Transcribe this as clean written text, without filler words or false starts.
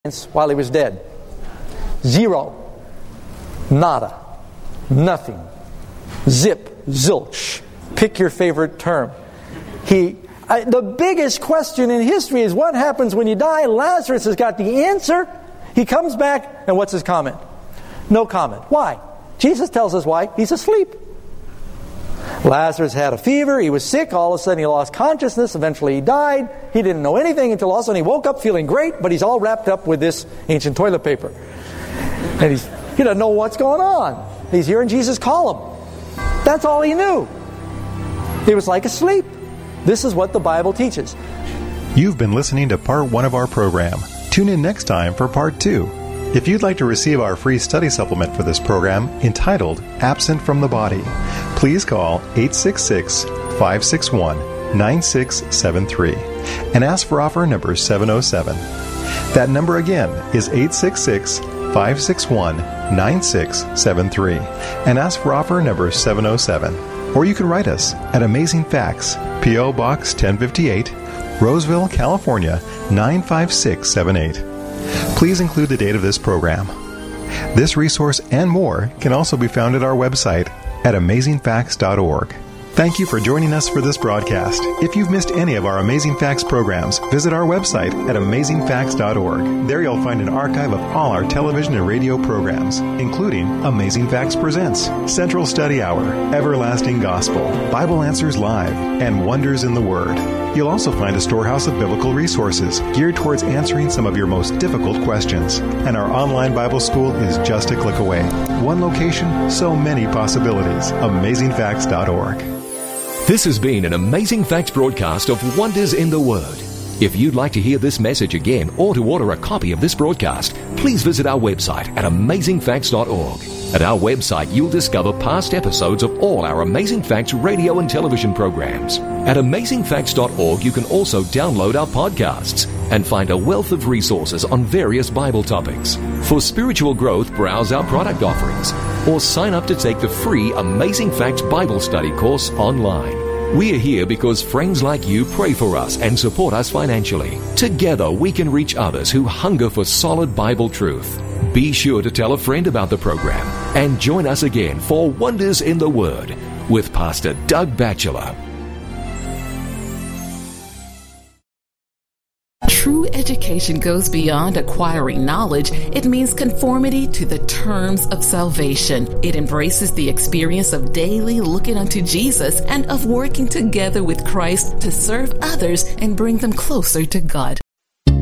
while he was dead. Zero. Nada. Nothing. Zip. Zilch. Pick your favorite term. The biggest question in history is what happens when you die. Lazarus has got the answer. He comes back, and what's his comment? No comment. Why? Jesus tells us why. He's asleep. Lazarus had a fever. He was sick. All of a sudden he lost consciousness. Eventually he died. He didn't know anything until all of a sudden he woke up feeling great, but he's all wrapped up with this ancient toilet paper. And he doesn't know what's going on. He's hearing Jesus call him. That's all he knew. He was like asleep. This is what the Bible teaches. You've been listening to part 1 of our program. Tune in next time for part 2. If you'd like to receive our free study supplement for this program entitled Absent from the Body, please call 866-561-9673 and ask for offer number 707. That number again is 866-561-9673 and ask for offer number 707. Or you can write us at Amazing Facts, P.O. Box 1058, Roseville, California 95678. Please include the date of this program. This resource and more can also be found at our website at amazingfacts.org. Thank you for joining us for this broadcast. If you've missed any of our Amazing Facts programs, visit our website at amazingfacts.org. There you'll find an archive of all our television and radio programs, including Amazing Facts Presents, Central Study Hour, Everlasting Gospel, Bible Answers Live, and Wonders in the Word. You'll also find a storehouse of biblical resources geared towards answering some of your most difficult questions. And our online Bible school is just a click away. One location, so many possibilities. AmazingFacts.org. This has been an Amazing Facts broadcast of Wonders in the Word. If you'd like to hear this message again or to order a copy of this broadcast, please visit our website at amazingfacts.org. At our website, you'll discover past episodes of all our Amazing Facts radio and television programs. At amazingfacts.org, you can also download our podcasts and find a wealth of resources on various Bible topics. For spiritual growth, browse our product offerings or sign up to take the free Amazing Facts Bible Study course online. We are here because friends like you pray for us and support us financially. Together, we can reach others who hunger for solid Bible truth. Be sure to tell a friend about the program and join us again for Wonders in the Word with Pastor Doug Batchelor. True education goes beyond acquiring knowledge. It means conformity to the terms of salvation. It embraces the experience of daily looking unto Jesus and of working together with Christ to serve others and bring them closer to God.